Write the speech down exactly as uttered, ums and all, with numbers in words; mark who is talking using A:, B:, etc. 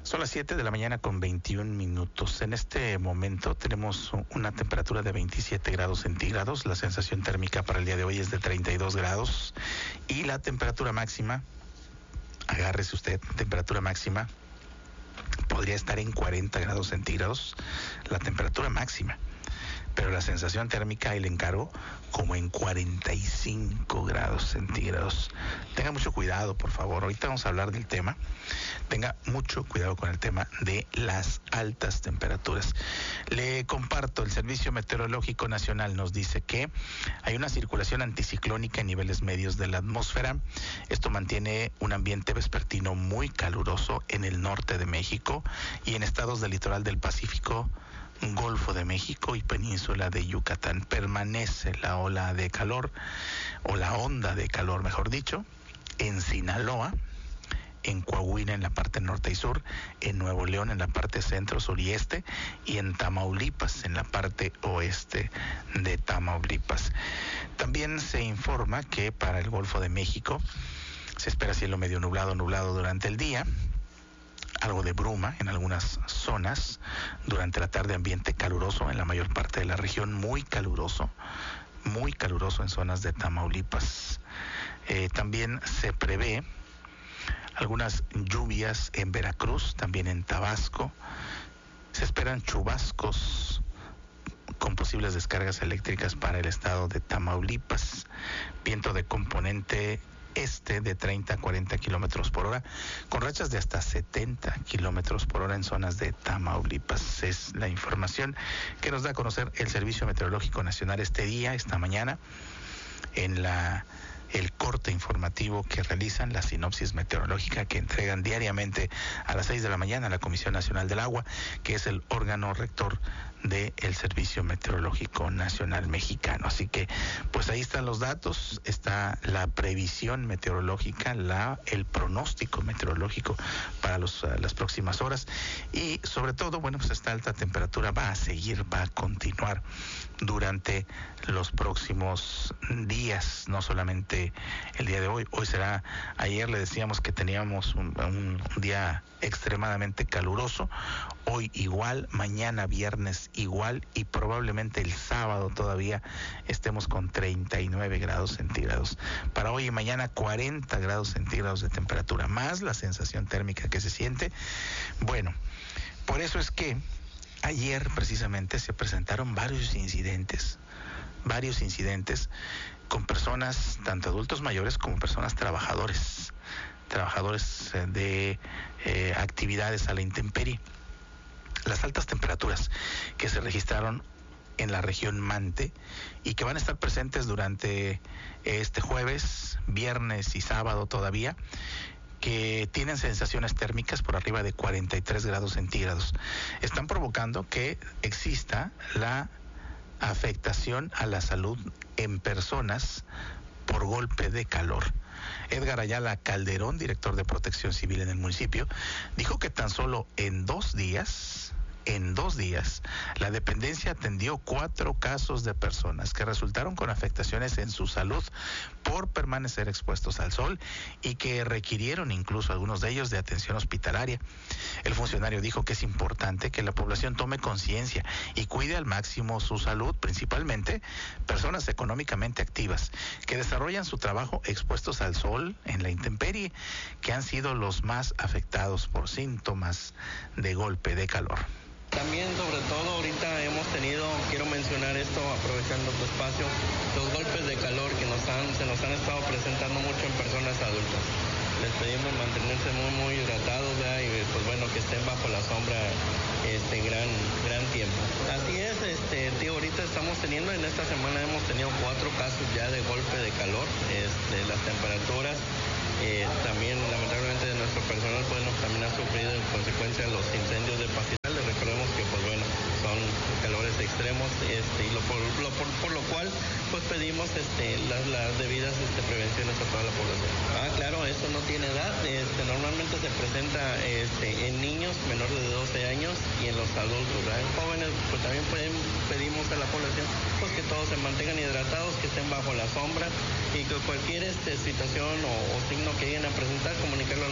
A: Son las siete de la mañana con veintiún minutos. En este momento tenemos una temperatura de veintisiete grados centígrados. La sensación térmica para el día de hoy es de treinta y dos grados. Y la temperatura máxima, agárrese usted, temperatura máxima, podría estar en cuarenta grados centígrados. La temperatura máxima. Pero la sensación térmica, y le encargo, como en cuarenta y cinco grados centígrados. Tenga mucho cuidado, por favor. Ahorita vamos a hablar del tema. Tenga mucho cuidado con el tema de las altas temperaturas. Le comparto, el Servicio Meteorológico Nacional nos dice que hay una circulación anticiclónica en niveles medios de la atmósfera. Esto mantiene un ambiente vespertino muy caluroso en el norte de México y en estados del litoral del Pacífico, Golfo de México y península de Yucatán. Permanece la ola de calor, o la onda de calor, mejor dicho, en Sinaloa, en Coahuila en la parte norte y sur, en Nuevo León en la parte centro, sur y este, y en Tamaulipas en la parte oeste de Tamaulipas. También se informa que para el Golfo de México se espera cielo medio nublado, nublado durante el día, algo de bruma en algunas zonas, durante la tarde ambiente caluroso en la mayor parte de la región, muy caluroso, muy caluroso en zonas de Tamaulipas. Eh, también se prevé algunas lluvias en Veracruz, también en Tabasco. Se esperan chubascos con posibles descargas eléctricas para el estado de Tamaulipas. Viento de componente este de treinta a cuarenta kilómetros por hora, con rachas de hasta setenta kilómetros por hora en zonas de Tamaulipas. Es la información que nos da a conocer el Servicio Meteorológico Nacional este día, esta mañana, en la el corte informativo que realizan, la sinopsis meteorológica que entregan diariamente a las seis de la mañana a la Comisión Nacional del Agua, que es el órgano rector del Servicio Meteorológico Nacional Mexicano. Así que, pues ahí están los datos, está la previsión meteorológica, la el pronóstico meteorológico para los, uh, las próximas horas, y sobre todo, bueno, pues esta alta temperatura va a seguir, va a continuar durante los próximos días, no solamente el día de hoy. Hoy será, ayer le decíamos que teníamos un, un día extremadamente caluroso, hoy igual, mañana viernes igual, y probablemente el sábado todavía estemos con treinta y nueve grados centígrados. Para hoy y mañana cuarenta grados centígrados de temperatura, más la sensación térmica que se siente. Bueno, por eso es que ayer precisamente se presentaron varios incidentes, varios incidentes con personas, tanto adultos mayores como personas trabajadores, trabajadores de eh, actividades a la intemperie. Las altas temperaturas que se registraron en la región Mante y que van a estar presentes durante este jueves, viernes y sábado todavía, que tienen sensaciones térmicas por arriba de cuarenta y tres grados centígrados, están provocando que exista la afectación a la salud en personas por golpe de calor. Edgar Ayala Calderón, director de Protección Civil en el municipio, dijo que tan solo en dos días, en dos días, la dependencia atendió cuatro casos de personas que resultaron con afectaciones en su salud por permanecer expuestos al sol y que requirieron incluso algunos de ellos de atención hospitalaria. El funcionario dijo que es importante que la población tome conciencia y cuide al máximo su salud, principalmente personas económicamente activas que desarrollan su trabajo expuestos al sol en la intemperie, que han sido los más afectados por síntomas de golpe de calor.
B: También, sobre todo, ahorita hemos tenido, quiero mencionar esto, aprovechando tu espacio, los golpes de calor que nos han, se nos han estado presentando mucho en personas adultas. Les pedimos mantenerse muy, muy hidratados, ¿verdad? Y pues bueno, que estén bajo la sombra este gran, gran tiempo. Así es, este, tío, ahorita estamos teniendo, en esta semana hemos tenido cuatro casos ya de golpe de calor, este, las temperaturas. Eh, también lamentablemente nuestro personal pues, también ha sufrido en consecuencia los incendios de pastizales. Recordemos que pues bueno, son calores extremos, este, y lo, por, lo, por, por lo cual pues pedimos este, las, las debidas este, prevenciones a toda la población. Ah, claro, esto no tiene edad, este, normalmente se presenta este, en niños menores de doce años y en los adultos, ¿verdad? En jóvenes pues también pueden, pedimos a la población pues que todos se mantengan hidratados, que estén bajo la sombra y que cualquier este, situación o, o signo que lleguen a presentar, comunicarlo